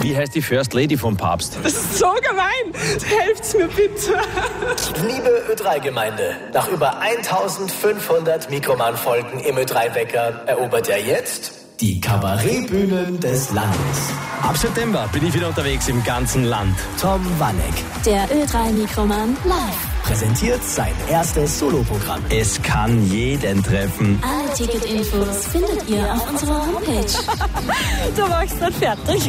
Wie heißt die First Lady vom Papst? Das ist so gemein. Helft's mir bitte. Liebe Ö3-Gemeinde, nach über 1500 Mikroman-Folgen im Ö3-Wecker erobert er jetzt die Kabarettbühnen des Landes. Ab September bin ich wieder unterwegs im ganzen Land. Tom Wanneck Der Ö3-Mikroman live. präsentiert sein erstes Soloprogramm. Es kann jeden treffen. Alle Ticketinfos findet ihr auf unserer Homepage. Du machst dann fertig.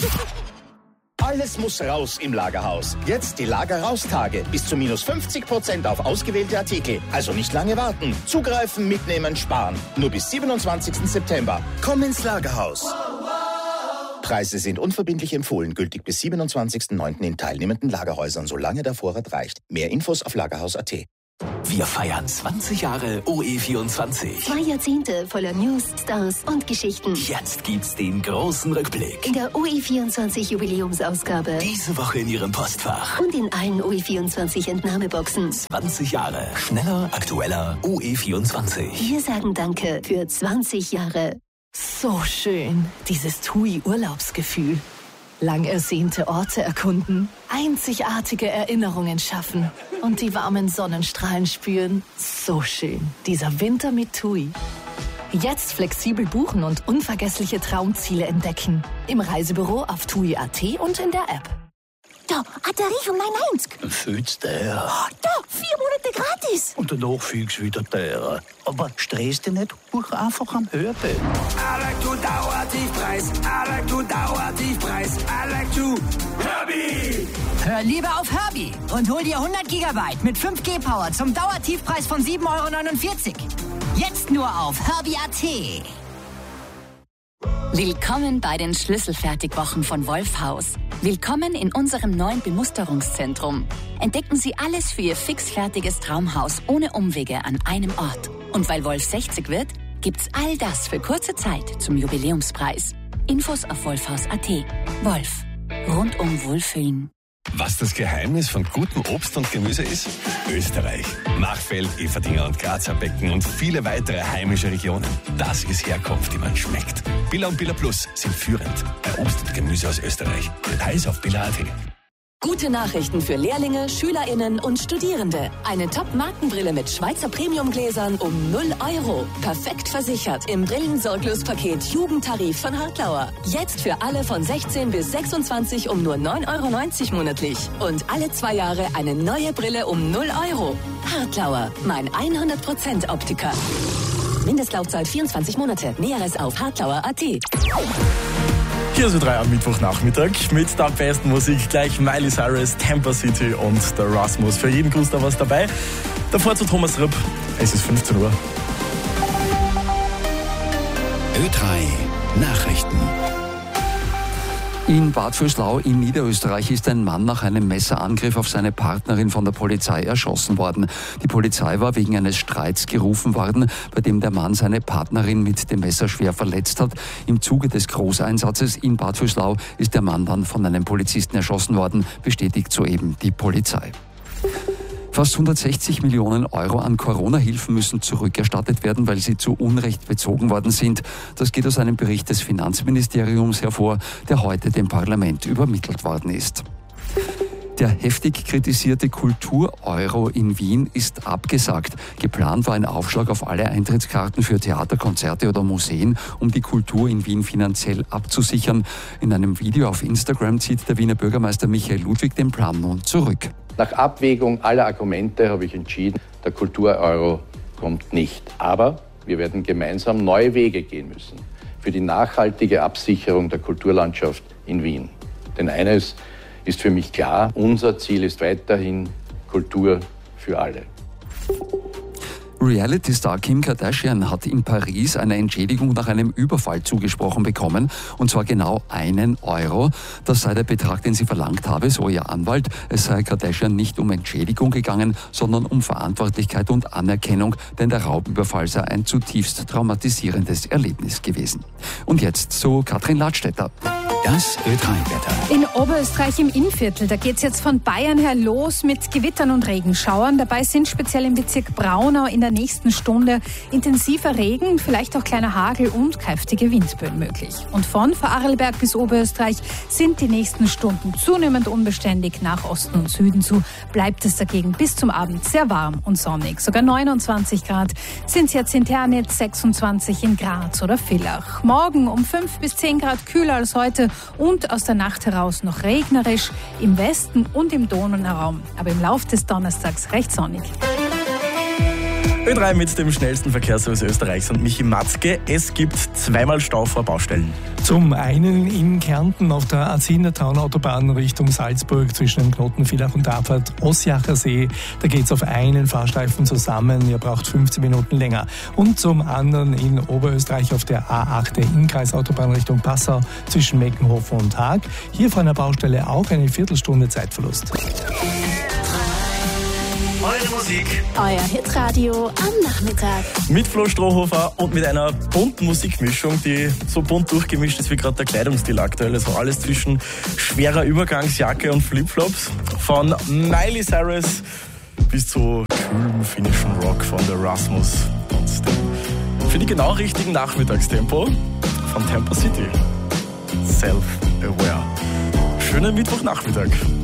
Alles muss raus im Lagerhaus. Jetzt die Lagerraustage. Bis zu minus 50% auf ausgewählte Artikel. Also nicht lange warten. Zugreifen, mitnehmen, sparen. Nur bis 27. September. Komm ins Lagerhaus. Preise sind unverbindlich empfohlen. Gültig bis 27.09. in teilnehmenden Lagerhäusern, solange der Vorrat reicht. Mehr Infos auf lagerhaus.at. Wir feiern 20 Jahre OE24. 2 Jahrzehnte voller News, Stars und Geschichten. Jetzt gibt's den großen Rückblick. In der OE24 Jubiläumsausgabe. Diese Woche in Ihrem Postfach. Und in allen OE24 Entnahmeboxen. 20 Jahre. Schneller, aktueller OE24. Wir sagen Danke für 20 Jahre. So schön, dieses TUI-Urlaubsgefühl. Lang ersehnte Orte erkunden, einzigartige Erinnerungen schaffen und die warmen Sonnenstrahlen spüren. So schön, dieser Winter mit TUI. Jetzt flexibel buchen und unvergessliche Traumziele entdecken. Im Reisebüro auf TUI.at und in der App. Da, ein Tarif um 9,90. Fühlt's der. Da, 4 Monate gratis. Und danach fühlt's wieder der. Aber stress dich nicht, buch einfach am Hörbild. I like to Dauertiefpreis. I like to Dauertiefpreis. I like to Herbie. Hör lieber auf Herbie und hol dir 100 Gigabyte mit 5G-Power zum Dauertiefpreis von 7,49 €. Jetzt nur auf Herbie.at. Willkommen bei den Schlüsselfertigwochen von Wolfhaus. Willkommen in unserem neuen Bemusterungszentrum. Entdecken Sie alles für Ihr fixfertiges Traumhaus ohne Umwege an einem Ort. Und weil Wolf 60 wird, gibt's all das für kurze Zeit zum Jubiläumspreis. Infos auf wolfhaus.at. Wolf. Rundum Wohlfühlen. Was das Geheimnis von gutem Obst und Gemüse ist? Österreich. Machfeld, Eferdingen und Grazer Becken und viele weitere heimische Regionen. Das ist Herkunft, die man schmeckt. Billa und Billa Plus sind führend bei Obst und Gemüse aus Österreich. Details auf billa.at. Gute Nachrichten für Lehrlinge, SchülerInnen und Studierende. Eine Top-Markenbrille mit Schweizer Premiumgläsern um 0 €. Perfekt versichert im Brillensorglos-Paket Jugendtarif von Hartlauer. Jetzt für alle von 16 bis 26 um nur 9,90 € monatlich. Und alle 2 Jahre eine neue Brille um 0 €. Hartlauer, mein 100% Optiker. Mindestlaufzeit 24 Monate. Näheres auf hartlauer.at. Hier ist Ö3 am Mittwochnachmittag mit der besten Musik. Gleich Miley Cyrus, Tampa City und der Rasmus. Für jeden Gruß da was dabei. Davor zu Thomas Ripp. Es ist 15 Uhr. Ö3 Nachrichten. In Bad Vöslau in Niederösterreich ist ein Mann nach einem Messerangriff auf seine Partnerin von der Polizei erschossen worden. Die Polizei war wegen eines Streits gerufen worden, bei dem der Mann seine Partnerin mit dem Messer schwer verletzt hat. Im Zuge des Großeinsatzes in Bad Vöslau ist der Mann dann von einem Polizisten erschossen worden, bestätigt soeben die Polizei. Fast 160 Millionen € an Corona-Hilfen müssen zurückerstattet werden, weil sie zu Unrecht bezogen worden sind. Das geht aus einem Bericht des Finanzministeriums hervor, der heute dem Parlament übermittelt worden ist. Der heftig kritisierte Kultur-Euro in Wien ist abgesagt. Geplant war ein Aufschlag auf alle Eintrittskarten für Theater, Konzerte oder Museen, um die Kultur in Wien finanziell abzusichern. In einem Video auf Instagram zieht der Wiener Bürgermeister Michael Ludwig den Plan nun zurück. Nach Abwägung aller Argumente habe ich entschieden, der Kultur-Euro kommt nicht. Aber wir werden gemeinsam neue Wege gehen müssen für die nachhaltige Absicherung der Kulturlandschaft in Wien. Denn eines ist für mich klar, unser Ziel ist weiterhin Kultur für alle. Reality-Star Kim Kardashian hat in Paris eine Entschädigung nach einem Überfall zugesprochen bekommen, und zwar genau 1 €. Das sei der Betrag, den sie verlangt habe, so ihr Anwalt. Es sei Kardashian nicht um Entschädigung gegangen, sondern um Verantwortlichkeit und Anerkennung, denn der Raubüberfall sei ein zutiefst traumatisierendes Erlebnis gewesen. Und jetzt zu Katrin Ladstätter. Das Ö3-Wetter. In Oberösterreich im Innviertel, da geht es jetzt von Bayern her los mit Gewittern und Regenschauern. Dabei sind speziell im Bezirk Braunau in der nächsten Stunde intensiver Regen, vielleicht auch kleiner Hagel und kräftige Windböen möglich. Und von Vorarlberg bis Oberösterreich sind die nächsten Stunden zunehmend unbeständig. Nach Osten und Süden zu bleibt es dagegen bis zum Abend sehr warm und sonnig. Sogar 29 Grad sind es jetzt in Ternitz, 26 in Graz oder Villach. Morgen um 5 bis 10 Grad kühler als heute und aus der Nacht heraus noch regnerisch im Westen und im Donauraum. Aber im Lauf des Donnerstags recht sonnig. Ö3 mit dem schnellsten Verkehrsservice Österreichs und Michi Matzke. Es gibt zweimal Stau vor Baustellen. Zum einen in Kärnten auf der A10er-Autobahn Richtung Salzburg zwischen dem Knoten Villach und der Abfahrt Ossiacher See. Da geht es auf einen Fahrstreifen zusammen. Ihr braucht 15 Minuten länger. Und zum anderen in Oberösterreich auf der A8 der Innkreisautobahn Richtung Passau zwischen Meckenhofen und Haag. Hier vor einer Baustelle auch eine Viertelstunde Zeitverlust. Eure Musik. Euer Hitradio am Nachmittag. Mit Flo Strohhofer und mit einer bunten Musikmischung, die so bunt durchgemischt ist wie gerade der Kleidungsstil aktuell. Also alles zwischen schwerer Übergangsjacke und Flipflops. Von Miley Cyrus bis zu kühlem finnischen Rock von The Rasmus. Und dem für die genau richtigen Nachmittagstempo von Tampa City. Self-Aware. Schönen Mittwochnachmittag.